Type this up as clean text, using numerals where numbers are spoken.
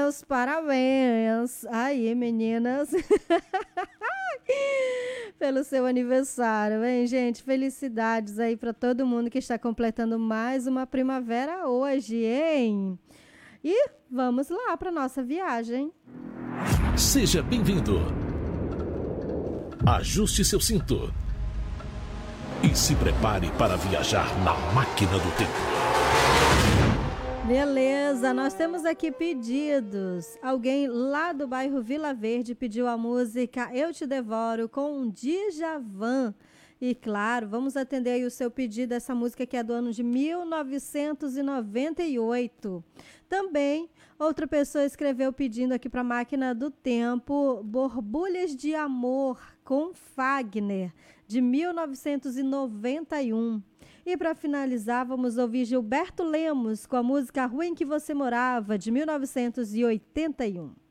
meus parabéns aí, meninas, pelo seu aniversário, hein, gente? Felicidades aí para todo mundo que está completando mais uma primavera hoje, hein? E vamos lá para nossa viagem. Seja bem-vindo. Ajuste seu cinto e se prepare para viajar na máquina do tempo. Beleza, nós temos aqui pedidos. Alguém lá do bairro Vila Verde pediu a música Eu Te Devoro com Djavan. E claro, vamos atender aí o seu pedido, essa música que é do ano de 1998. Também, outra pessoa escreveu pedindo aqui para a máquina do tempo Borbulhas de Amor com Fagner, de 1991. E para finalizar, vamos ouvir Gilberto Lemos com a música A Rua em que Você Morava, de 1981.